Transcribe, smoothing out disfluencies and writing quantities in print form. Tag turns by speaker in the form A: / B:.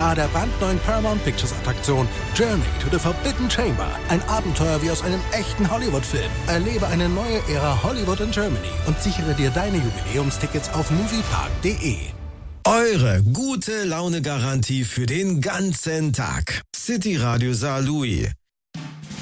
A: nahe der brandneuen Paramount Pictures Attraktion Journey to the Forbidden Chamber. Ein Abenteuer wie aus einem echten Hollywood-Film. Erlebe eine neue Ära Hollywood in Germany und sichere dir deine Jubiläumstickets auf moviepark.de.
B: Eure gute Laune-Garantie für den ganzen Tag. City Radio Saarlouis.